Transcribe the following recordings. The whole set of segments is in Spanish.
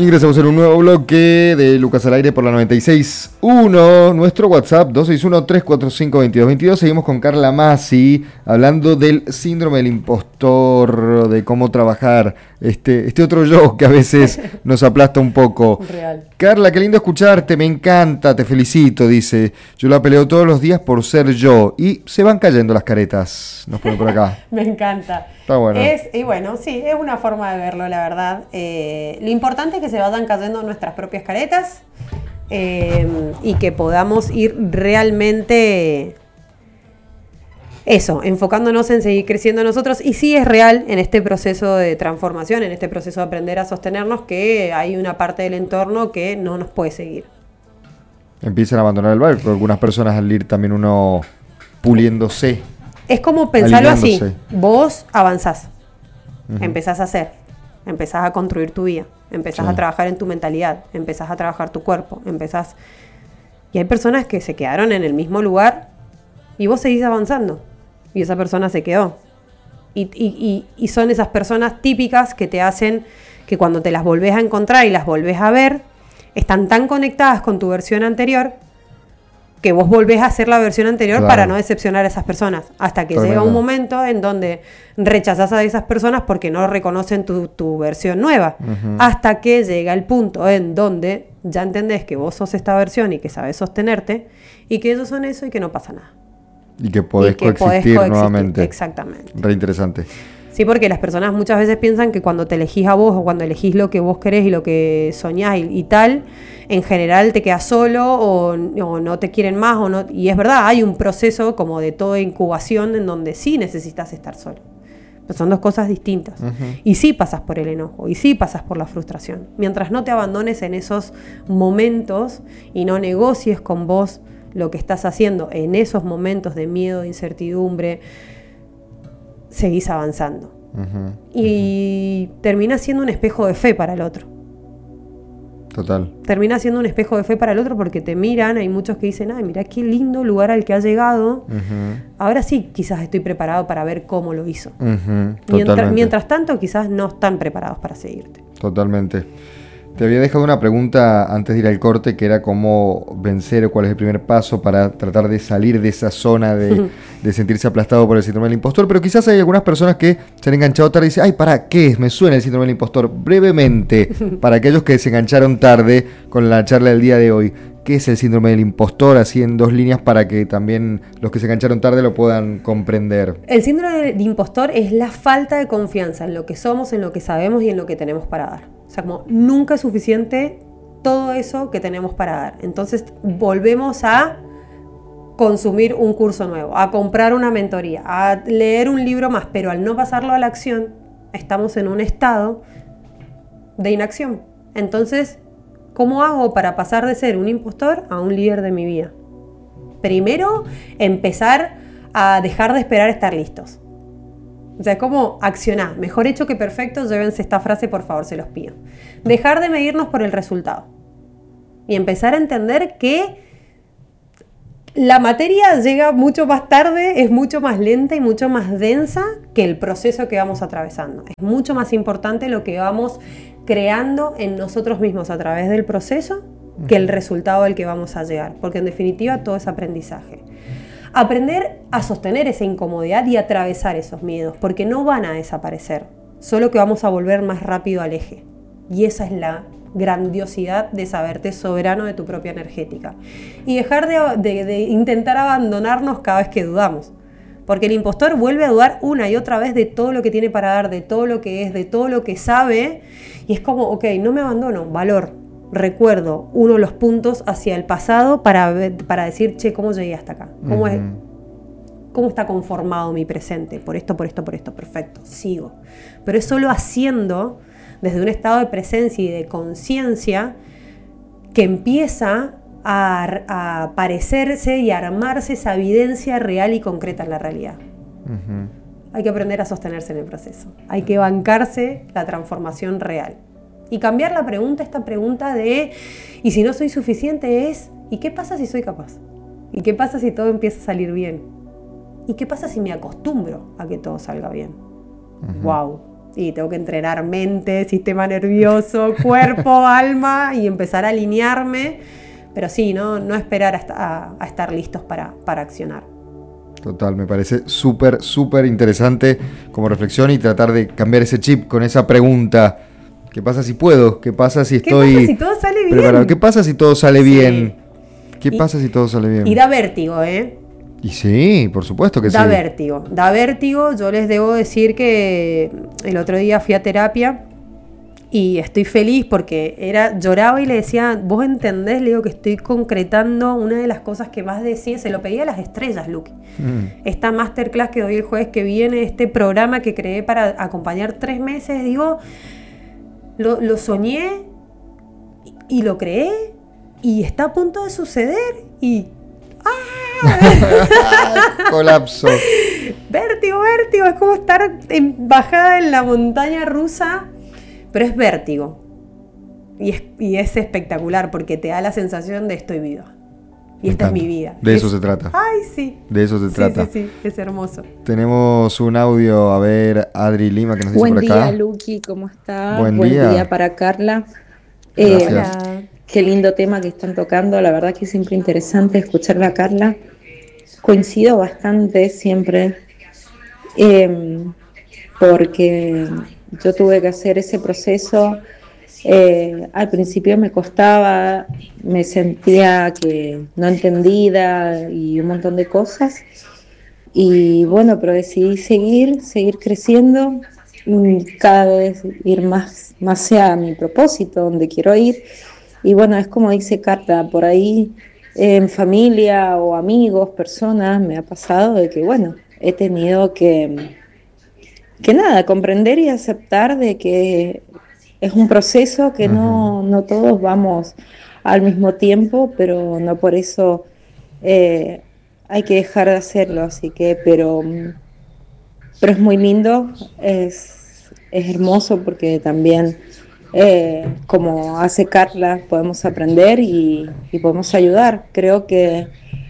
Ingresamos en un nuevo bloque de Lucas al Aire por la 96.1. Nuestro WhatsApp 261-345-2222. Seguimos con Carla Masi hablando del síndrome del impostor, de cómo trabajar este otro yo que a veces nos aplasta un poco. Real. Carla, qué lindo escucharte, me encanta, te felicito, dice. Yo la peleo todos los días por ser yo. Y se van cayendo las caretas, nos ponen por acá. Me encanta. Está bueno. Y bueno, sí, es una forma de verlo, la verdad. Lo importante es que se vayan cayendo nuestras propias caretas y que podamos ir realmente, enfocándonos en seguir creciendo nosotros. Y sí es real en este proceso de transformación, en este proceso de aprender a sostenernos, que hay una parte del entorno que no nos puede seguir. Empiezan a abandonar el barco, algunas personas al ir también uno puliéndose. Es como pensarlo así, vos avanzás, empezás a hacer, empezás a construir tu vida, empezás a trabajar en tu mentalidad, empezás a trabajar tu cuerpo, y hay personas que se quedaron en el mismo lugar y vos seguís avanzando y esa persona se quedó. Y son esas personas típicas que te hacen que cuando te las volvés a encontrar y las volvés a ver, están tan conectadas con tu versión anterior que vos volvés a hacer la versión anterior para no decepcionar a esas personas. Hasta que llega un momento en donde rechazás a esas personas porque no reconocen tu versión nueva. Hasta que llega el punto en donde ya entendés que vos sos esta versión y que sabés sostenerte y que ellos son eso y que no pasa nada. Y que podés coexistir nuevamente. Exactamente. Re interesante. Sí, porque las personas muchas veces piensan que cuando te elegís a vos o cuando elegís lo que vos querés y lo que soñás y tal, en general te quedas solo o no te quieren más o no. Y es verdad, hay un proceso como de toda incubación en donde sí necesitas estar solo. Pero son dos cosas distintas. Y sí pasas por el enojo y sí pasas por la frustración. Mientras no te abandones en esos momentos y no negocies con vos lo que estás haciendo en esos momentos de miedo, de incertidumbre, seguís avanzando. Y termina siendo un espejo de fe para el otro. Total. Termina siendo un espejo de fe para el otro porque te miran, hay muchos que dicen, ay, mira qué lindo lugar al que ha llegado. Ahora sí, quizás estoy preparado para ver cómo lo hizo. Mientras tanto, quizás no están preparados para seguirte. Totalmente. Te había dejado una pregunta antes de ir al corte, que era cómo vencer o cuál es el primer paso para tratar de salir de esa zona de sentirse aplastado por el síndrome del impostor, pero quizás hay algunas personas que se han enganchado tarde y dicen, ay, ¿para qué? Me suena el síndrome del impostor. Brevemente, para aquellos que se engancharon tarde con la charla del día de hoy, ¿qué es el síndrome del impostor? Así en 2 líneas para que también los que se engancharon tarde lo puedan comprender. El síndrome del impostor es la falta de confianza en lo que somos, en lo que sabemos y en lo que tenemos para dar. O sea, como nunca es suficiente todo eso que tenemos para dar. Entonces volvemos a consumir un curso nuevo, a comprar una mentoría, a leer un libro más, pero al no pasarlo a la acción, estamos en un estado de inacción. Entonces, ¿cómo hago para pasar de ser un impostor a un líder de mi vida? Primero, empezar a dejar de esperar estar listos. O sea, ¿cómo accionar? Mejor hecho que perfecto, llévense esta frase, por favor, se los pido. Dejar de medirnos por el resultado. Y empezar a entender que la materia llega mucho más tarde, es mucho más lenta y mucho más densa que el proceso que vamos atravesando. Es mucho más importante lo que vamos creando en nosotros mismos a través del proceso que el resultado al que vamos a llegar. Porque en definitiva todo es aprendizaje. Aprender a sostener esa incomodidad y atravesar esos miedos, porque no van a desaparecer, solo que vamos a volver más rápido al eje. Y esa es la grandiosidad de saberte soberano de tu propia energética. Y dejar de intentar abandonarnos cada vez que dudamos. Porque el impostor vuelve a dudar una y otra vez de todo lo que tiene para dar, de todo lo que es, de todo lo que sabe. Y es como, ok, no me abandono, valor. Recuerdo uno de los puntos hacia el pasado para decir, che, ¿cómo llegué hasta acá? ¿Cómo está conformado mi presente? Por esto, perfecto, sigo. Pero es solo haciendo desde un estado de presencia y de conciencia que empieza a aparecerse y a armarse esa evidencia real y concreta en la realidad. Hay que aprender a sostenerse en el proceso. Hay que bancarse la transformación real. Y cambiar la pregunta, esta pregunta de ¿y si no soy suficiente? Es ¿y qué pasa si soy capaz? ¿Y qué pasa si todo empieza a salir bien? ¿Y qué pasa si me acostumbro a que todo salga bien? ¡Wow! y tengo que entrenar mente, sistema nervioso, cuerpo, alma y empezar a alinearme, pero sí, no esperar a estar listos para accionar. Total, me parece súper, súper interesante como reflexión y tratar de cambiar ese chip con esa pregunta. ¿Qué pasa si puedo? ¿Qué pasa si estoy ¿Qué pasa si todo sale bien? preparado? ¿Qué pasa si todo sale Sí. bien? ¿Qué pasa si todo sale bien? Y da vértigo, ¿eh? Y sí, por supuesto que Da sí. vértigo, da vértigo. Yo les debo decir que el otro día fui a terapia y estoy feliz porque lloraba y le decía, ¿vos entendés? Le digo que estoy concretando una de las cosas que más decía, se lo pedía a las estrellas, Luqui. Esta masterclass que doy el jueves que viene, este programa que creé para acompañar 3 meses, digo, lo soñé y lo creé y está a punto de suceder y... Colapso. Vértigo, es como estar bajada en la montaña rusa, pero es vértigo. Y es espectacular porque te da la sensación de estoy viva. Y esta es mi vida. De eso se trata. Ay, sí. De eso se trata. Sí, es hermoso. Tenemos un audio, a ver, Adri Lima, que nos dice Buen por acá. día, Luqui, ¿cómo está? Buen Buen día. día para Carla. Gracias. Qué lindo tema que están tocando, la verdad que es siempre interesante escucharla a Carla. Coincido bastante siempre, porque yo tuve que hacer ese proceso. Al principio me costaba, me sentía que no entendida y un montón de cosas. Y bueno, pero decidí seguir creciendo, cada vez ir más hacia mi propósito, donde quiero ir. Y bueno, es como dice Carla, por ahí en familia o amigos, personas, me ha pasado de que bueno, he tenido que nada, comprender y aceptar de que es un proceso que no todos vamos al mismo tiempo, pero no por eso hay que dejar de hacerlo, así que, pero es muy lindo, es hermoso porque también, como hace Carla, podemos aprender y podemos ayudar. Creo que,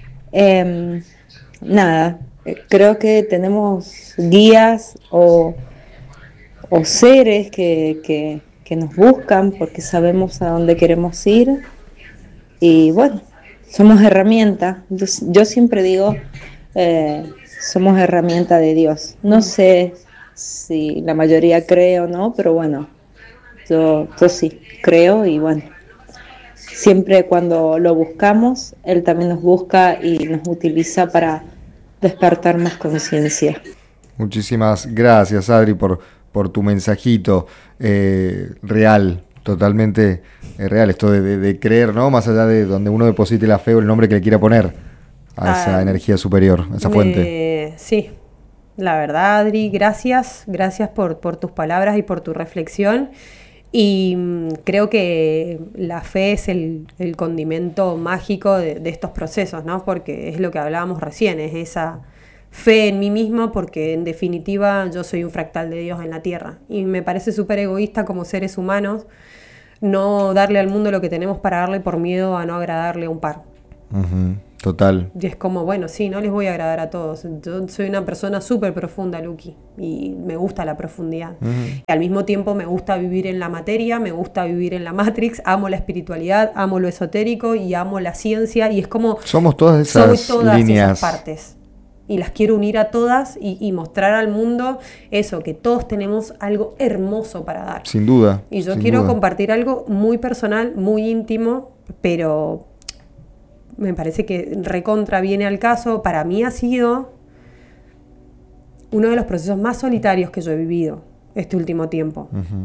creo que tenemos guías o seres que nos buscan porque sabemos a dónde queremos ir y bueno, somos herramienta. Yo siempre digo, somos herramienta de Dios. No sé si la mayoría cree o no, pero bueno, yo sí creo y bueno, siempre cuando lo buscamos, Él también nos busca y nos utiliza para despertar más conciencia. Muchísimas gracias, Adri, por tu mensajito real, totalmente real, esto de creer, ¿no? Más allá de donde uno deposite la fe o el nombre que le quiera poner a esa energía superior, a esa fuente. Sí, la verdad, Adri, gracias por tus palabras y por tu reflexión. Y creo que la fe es el condimento mágico de estos procesos, ¿no? Porque es lo que hablábamos recién, es esa fe en mí misma, porque en definitiva yo soy un fractal de Dios en la tierra y me parece súper egoísta como seres humanos no darle al mundo lo que tenemos para darle por miedo a no agradarle a un par. Total. Y es como, bueno, sí, no les voy a agradar a todos. Yo soy una persona súper profunda, Luqui, y me gusta la profundidad. Y al mismo tiempo me gusta vivir en la materia, me gusta vivir en la Matrix, amo la espiritualidad, amo lo esotérico y amo la ciencia, y es como... Somos todas esas líneas. Esas partes. Y las quiero unir a todas y mostrar al mundo eso, que todos tenemos algo hermoso para dar. Sin duda. Y yo quiero compartir algo muy personal, muy íntimo, pero me parece que recontra viene al caso. Para mí ha sido uno de los procesos más solitarios que yo he vivido este último tiempo.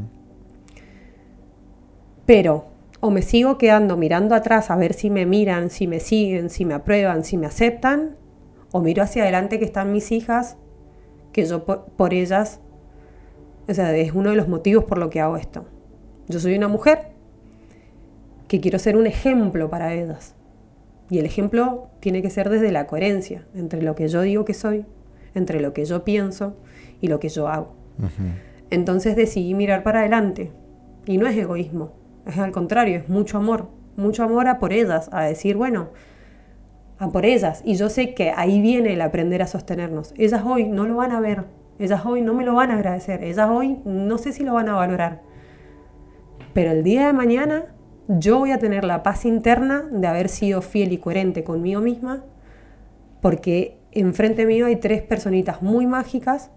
Pero o me sigo quedando mirando atrás a ver si me miran, si me siguen, si me aprueban, si me aceptan, o miro hacia adelante que están mis hijas, que yo por ellas, o sea, es uno de los motivos por lo que hago esto. Yo soy una mujer que quiero ser un ejemplo para ellas. Y el ejemplo tiene que ser desde la coherencia entre lo que yo digo que soy, entre lo que yo pienso y lo que yo hago. Entonces decidí mirar para adelante. Y no es egoísmo, es al contrario, es mucho amor a por ellas, a decir, bueno, a por ellas. Y yo sé que ahí viene el aprender a sostenernos. Ellas hoy no lo van a ver, Ellas hoy no me lo van a agradecer. Ellas hoy no sé si lo van a valorar. Pero el día de mañana yo voy a tener la paz interna de haber sido fiel y coherente conmigo misma, porque enfrente mío hay 3 personitas muy mágicas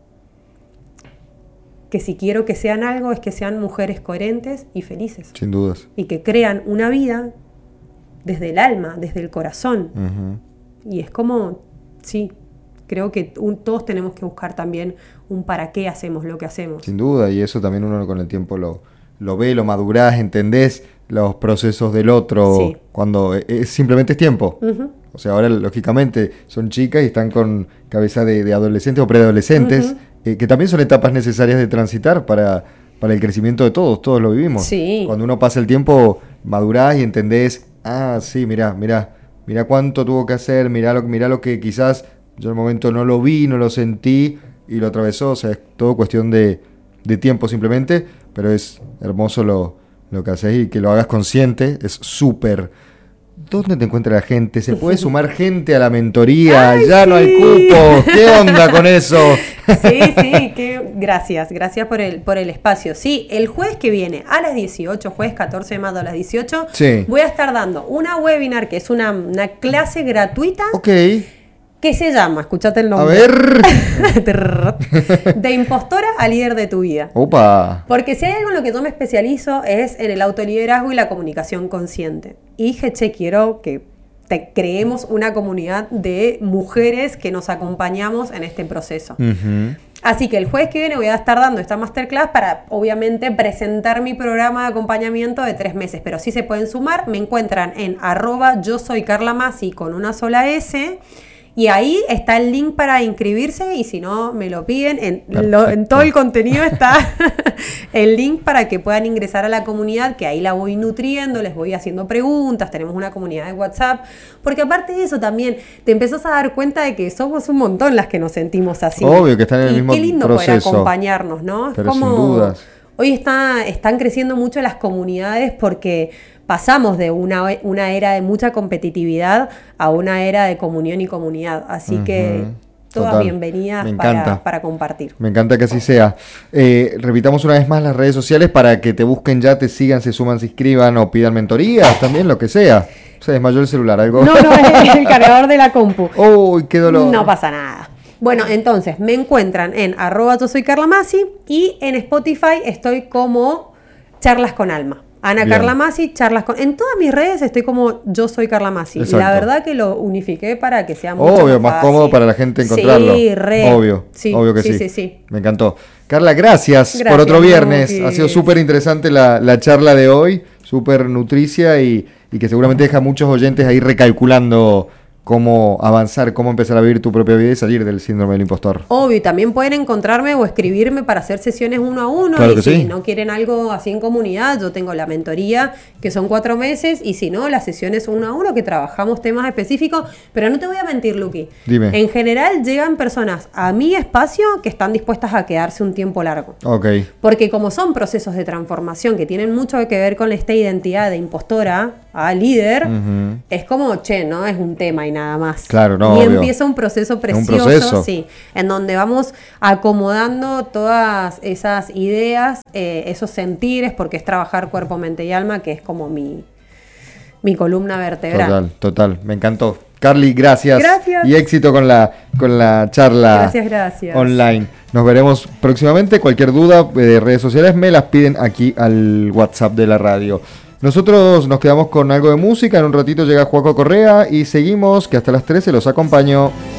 que si quiero que sean algo es que sean mujeres coherentes y felices. Sin dudas. Y que crean una vida desde el alma, desde el corazón. Y es como, sí, creo que todos tenemos que buscar también un para qué hacemos lo que hacemos. Sin duda, y eso también uno con el tiempo lo ve, lo madurás, entendés los procesos del otro, Sí. cuando simplemente es tiempo. O sea, ahora lógicamente son chicas y están con cabeza de adolescentes o preadolescentes, que también son etapas necesarias de transitar para el crecimiento de todos lo vivimos. Sí. Cuando uno pasa el tiempo, madurás y entendés, sí, mirá cuánto tuvo que hacer, mirá lo que quizás yo en el momento no lo vi, no lo sentí y lo atravesó. O sea, es todo cuestión de tiempo simplemente, pero es hermoso lo que haces y que lo hagas consciente, es súper. ¿Dónde te encuentra la gente? ¿Se puede sumar gente a la mentoría? ¡Ay, Ya sí! no hay cupo. ¿Qué onda con eso? Sí, gracias por el espacio. Sí, el jueves que viene a las 18, jueves 14 de mayo a las 18, Sí. voy a estar dando una webinar que es una clase gratuita Ok. que se llama, escúchate el A nombre. ver. De impostora a líder de tu vida. Opa. Porque si hay algo en lo que yo me especializo es en el autoliderazgo y la comunicación consciente. Y dije, quiero que creemos una comunidad de mujeres que nos acompañamos en este proceso. Así que el jueves que viene voy a estar dando esta masterclass para, obviamente, presentar mi programa de acompañamiento de 3 meses. Pero sí se pueden sumar. Me encuentran en @yo soy Carla Masi con una sola S. Y ahí está el link para inscribirse y si no me lo piden, en todo el contenido está el link para que puedan ingresar a la comunidad, que ahí la voy nutriendo, les voy haciendo preguntas, tenemos una comunidad de WhatsApp, porque aparte de eso también te empezás a dar cuenta de que somos un montón las que nos sentimos así. Obvio que están en el mismo qué lindo proceso. poder acompañarnos, ¿no? Pero sin dudas. Hoy están creciendo mucho las comunidades porque pasamos de una era de mucha competitividad a una era de comunión y comunidad. Así que todas Total. bienvenidas Me encanta. para compartir. Me encanta que así sea. Repitamos una vez más las redes sociales para que te busquen ya, te sigan, se suman, se inscriban o pidan mentorías, también lo que sea. Se desmayó el celular, algo. No, es el cargador de la compu. ¡Uy, qué dolor! No pasa nada. Bueno, entonces me encuentran en @yo soy Carla Masi y en Spotify estoy como Charlas con Alma. Ana Bien. Carla Masi, charlas con... En todas mis redes estoy como Yo soy Carla Masi. Exacto. La verdad que lo unifiqué para que sea mucho Obvio, más fácil. cómodo para la gente encontrarlo. Sí, re. Obvio, Sí, obvio que sí. sí. Me encantó. Carla, gracias por Gracias, otro viernes. Luqui. Ha sido súper interesante la charla de hoy, súper nutricia y que seguramente deja a muchos oyentes ahí recalculando cómo avanzar, cómo empezar a vivir tu propia vida y salir del síndrome del impostor. Obvio, y también pueden encontrarme o escribirme para hacer sesiones 1 a 1. Claro Y que si sí. no quieren algo así en comunidad, yo tengo la mentoría, que son 4 meses, y si no, las sesiones 1 a 1, que trabajamos temas específicos. Pero no te voy a mentir, Luqui. Dime. En general llegan personas a mi espacio que están dispuestas a quedarse un tiempo largo. Ok, Porque como son procesos de transformación que tienen mucho que ver con esta identidad de impostora a líder, es como, no es un tema y nada más. Claro, no, Y obvio. empieza un proceso un precioso, proceso. sí, en donde vamos acomodando todas esas ideas, esos sentires, porque es trabajar cuerpo, mente y alma, que es como mi columna vertebral. total. Me encantó. Carly, gracias. Gracias. Y éxito con la charla Gracias. online. Nos veremos próximamente. Cualquier duda de redes sociales me las piden aquí al WhatsApp de la radio. Nosotros nos quedamos con algo de música. En un ratito llega Juaco Correa y seguimos, que hasta las 13 los acompaño.